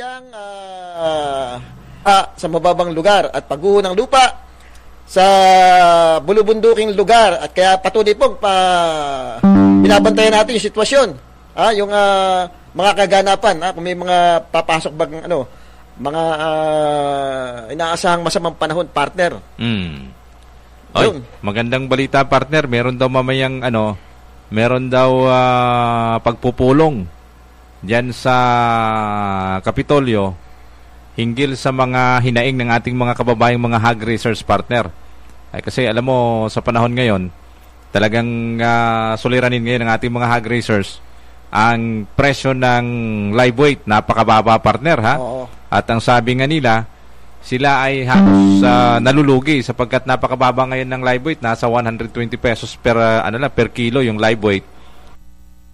kasalukuyang sa mababang lugar at pagguho ng lupa sa bulubunduking lugar at kaya patuloy pong binabantayan natin yung sitwasyon, yung mga kaganapan, kung may mga papasok bang mga inaasahang masamang panahon, partner. Oy, magandang balita, partner. Meron daw mamayang meron daw pagpupulong diyan sa Kapitolyo hinggil sa mga hinaing ng ating mga kababayang mga hog racers, partner. Ay kasi alam mo sa panahon ngayon, talagang suliranin ngayon ng ating mga hog racers ang presyo ng live weight, napakababa, partner, ha? Oo. At ang sabi nga nila, sila ay halos nalulugi sapagkat napakababa ngayon ng live weight, nasa 120 pesos per kilo yung live weight.